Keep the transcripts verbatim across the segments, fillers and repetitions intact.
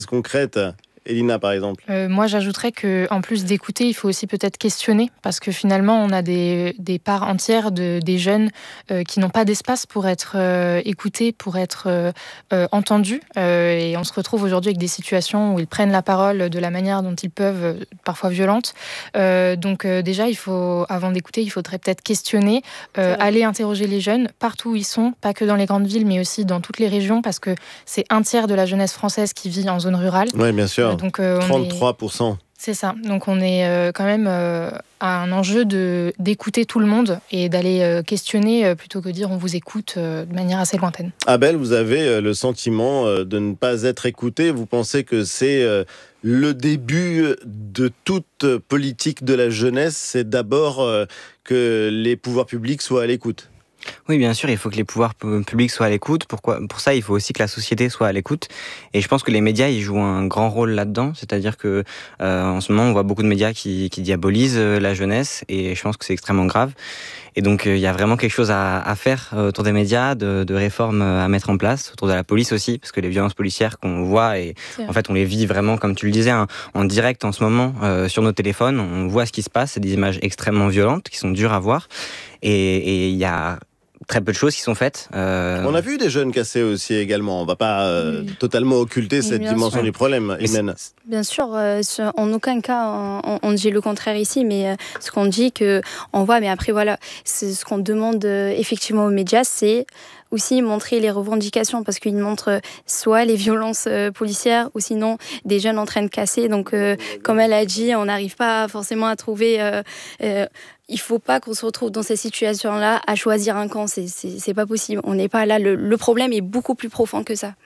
concrètes. Elina, par exemple. Euh, moi, j'ajouterais qu'en plus d'écouter, il faut aussi peut-être questionner, parce que finalement, on a des, des parts entières de, des jeunes euh, qui n'ont pas d'espace pour être euh, écoutés, pour être euh, euh, entendus. Euh, et on se retrouve aujourd'hui avec des situations où ils prennent la parole de la manière dont ils peuvent, euh, parfois violente. Euh, donc euh, déjà, il faut, avant d'écouter, il faudrait peut-être questionner, euh, aller interroger les jeunes partout où ils sont, pas que dans les grandes villes, mais aussi dans toutes les régions, parce que c'est un tiers de la jeunesse française qui vit en zone rurale. Oui, bien sûr. Donc, euh, on trente-trois pour cent. Est... C'est ça. Donc on est euh, quand même euh, à un enjeu de, d'écouter tout le monde et d'aller euh, questionner euh, plutôt que de dire on vous écoute euh, de manière assez lointaine. Abel, vous avez euh, le sentiment euh, de ne pas être écouté. Vous pensez que c'est euh, le début de toute politique de la jeunesse, c'est d'abord euh, que les pouvoirs publics soient à l'écoute? Oui, bien sûr, il faut que les pouvoirs publics soient à l'écoute. Pourquoi ? Pour ça, il faut aussi que la société soit à l'écoute. Et je pense que les médias, ils jouent un grand rôle là-dedans. C'est-à-dire que euh, en ce moment, on voit beaucoup de médias qui, qui diabolisent la jeunesse, et je pense que c'est extrêmement grave. Et donc, il euh, y a vraiment quelque chose à, à faire autour des médias, de, de réformes à mettre en place, autour de la police aussi, parce que les violences policières qu'on voit, et en fait, on les vit vraiment, comme tu le disais, hein, en direct en ce moment, euh, sur nos téléphones. On voit ce qui se passe, c'est des images extrêmement violentes, qui sont dures à voir. Et il y a très peu de choses qui sont faites. Euh... On a vu des jeunes cassés aussi également. On ne va pas euh, oui. totalement occulter oui, cette dimension sûr. du problème. Imen. Bien sûr, euh, en aucun cas on, on dit le contraire ici, mais euh, ce qu'on dit, que on voit, mais après voilà, c'est ce qu'on demande euh, effectivement aux médias, c'est aussi montrer les revendications, parce qu'ils montrent soit les violences euh, policières, ou sinon des jeunes en train de casser. Donc, euh, comme elle a dit, on n'arrive pas forcément à trouver... Euh, euh, il ne faut pas qu'on se retrouve dans ces situations-là à choisir un camp. C'est, c'est, c'est pas possible. On n'est pas là. Le, le problème est beaucoup plus profond que ça.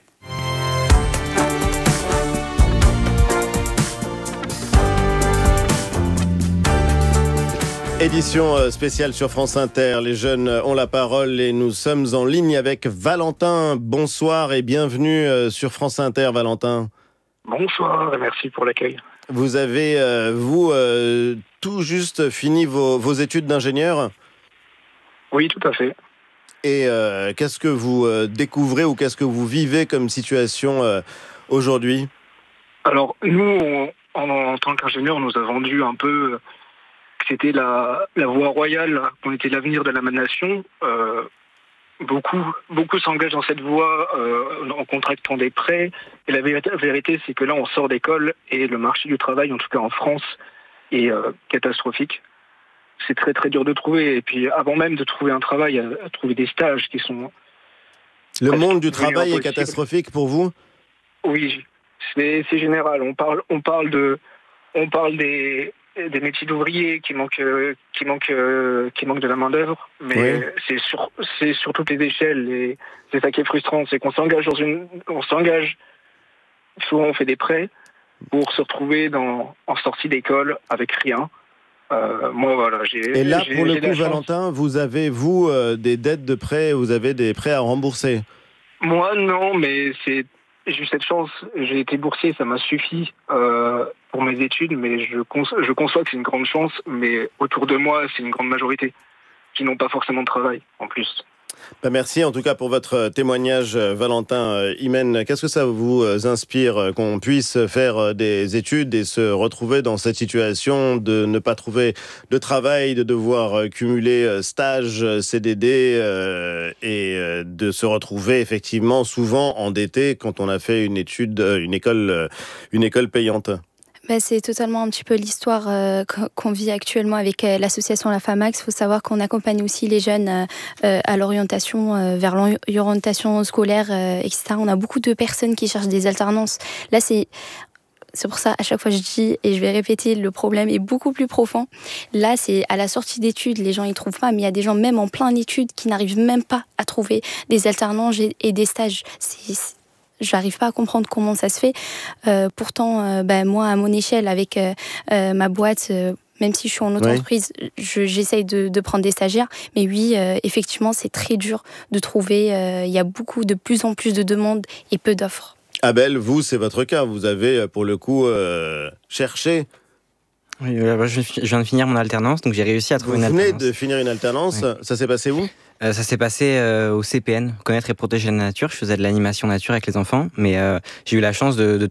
Édition spéciale sur France Inter. Les jeunes ont la parole et nous sommes en ligne avec Valentin. Bonsoir et bienvenue sur France Inter, Valentin. Bonsoir et merci pour l'accueil. Vous avez, euh, vous, euh, tout juste fini vos, vos études d'ingénieur ? Oui, tout à fait. Et euh, qu'est-ce que vous euh, découvrez ou qu'est-ce que vous vivez comme situation euh, aujourd'hui ? Alors, nous, on, en, en tant qu'ingénieur, on nous a vendu un peu que c'était la, la voie royale, qu'on était l'avenir de la nation. Euh, Beaucoup, beaucoup s'engagent dans cette voie euh, en contractant des prêts. Et la vérité, c'est que là, on sort d'école et le marché du travail, en tout cas en France, est euh, catastrophique. C'est très, très dur de trouver. Et puis, avant même de trouver un travail, à, à trouver des stages qui sont... Le monde du travail est catastrophique pour vous ? Oui, c'est, c'est général. On parle, on parle de, on parle des... des métiers d'ouvriers qui manquent, euh, qui manquent, euh, qui manquent de la main-d'œuvre, mais oui. c'est, sur, c'est sur toutes les échelles. Et c'est ça qui est frustrant, c'est qu'on s'engage dans une, on s'engage. Souvent, on fait des prêts pour se retrouver dans, en sortie d'école avec rien. Euh, moi, voilà, j'ai. Et là, j'ai, pour le j'ai coup, Valentin, vous avez vous euh, des dettes de prêts, vous avez des prêts à rembourser ? Moi, non, mais c'est. J'ai eu cette chance, j'ai été boursier, ça m'a suffi euh, pour mes études, mais je, conçois, je conçois que c'est une grande chance, mais autour de moi, c'est une grande majorité qui n'ont pas forcément de travail, en plus. Ben merci en tout cas pour votre témoignage, Valentin. Imen, qu'est-ce que ça vous inspire qu'on puisse faire des études et se retrouver dans cette situation de ne pas trouver de travail, de devoir cumuler stage, C D D euh, et de se retrouver effectivement souvent endetté quand on a fait une étude, une école, une école payante? Ben, c'est totalement un petit peu l'histoire euh, qu'on vit actuellement avec euh, l'association La Famax. Il faut savoir qu'on accompagne aussi les jeunes euh, à l'orientation, euh, vers l'orientation scolaire, euh, et cetera. On a beaucoup de personnes qui cherchent des alternances. Là, c'est... C'est pour ça, à chaque fois, je dis, et je vais répéter, le problème est beaucoup plus profond. Là, c'est à la sortie d'études, les gens, ils trouvent pas, mais il y a des gens, même en plein études, qui n'arrivent même pas à trouver des alternances et des stages. C'est... c'est... J'arrive pas à comprendre comment ça se fait. Euh, pourtant, euh, ben, moi, à mon échelle, avec euh, euh, ma boîte, euh, même si je suis en auto-entreprise, oui. je, j'essaye de, de prendre des stagiaires. Mais oui, euh, effectivement, c'est très dur de trouver. Il euh, y a beaucoup, de plus en plus de demandes et peu d'offres. Abel, vous, c'est votre cas. Vous avez, pour le coup, euh, cherché. Oui, je viens de finir mon alternance, donc j'ai réussi à trouver vous une alternance. Vous venez de finir une alternance. Oui. Ça s'est passé où ? Euh, ça s'est passé euh, au C P N, Connaître et protéger la nature. Je faisais de l'animation nature avec les enfants, mais euh, j'ai eu la chance de, de